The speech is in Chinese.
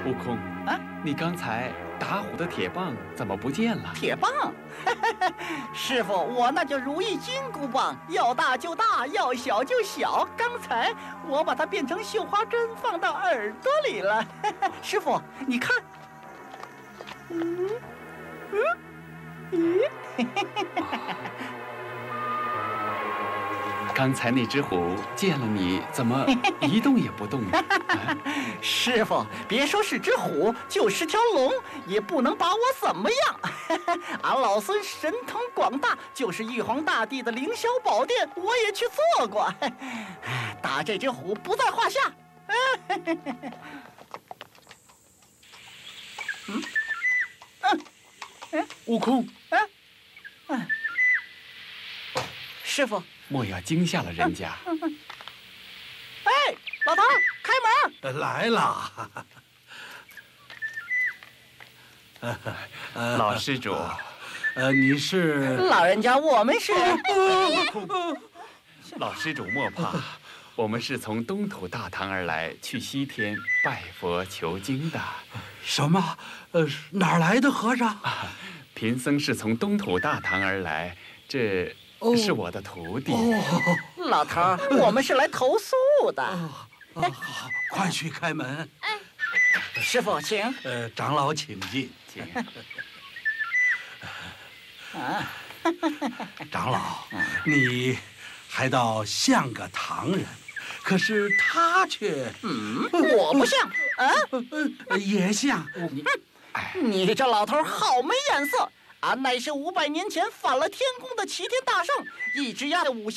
悟空啊， 你刚才打虎的铁棒怎么不见了？ 铁棒，师傅，我那叫如意金箍棒，要大就大，要小就小。刚才我把它变成绣花针，放到耳朵里了。师傅，你看， 刚才那只虎见了你，怎么一动也不动呢？ 师傅，别说是只虎，就是条龙，也不能把我怎么样。俺老孙神通广大，就是玉皇大帝的凌霄宝殿，我也去做过。打这只虎不在话下。 悟空， 师傅， 莫要惊吓了人家。 哎，老头儿，开门！ 来了。 老施主， 你是？ 老人家，我们是…… 老施主莫怕，我们是从东土大唐而来，去西天拜佛求经的。 什么？哪儿来的和尚？ 贫僧是从东土大唐而来，这是我的徒弟。 老头儿，我们是来投诉的。 好，快去开门。 师傅，请。 长老请进。 请。 长老，你还倒像个唐人，可是他却…… 我不像也像。 你这老头好没眼色！俺乃是500年前反了天宫的齐天大圣，一直压在武